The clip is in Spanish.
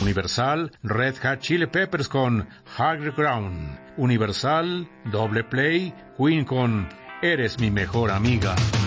Universal, Red Hot Chili Peppers con Higher Ground. Universal, Doble Play, Queen con Eres mi mejor amiga.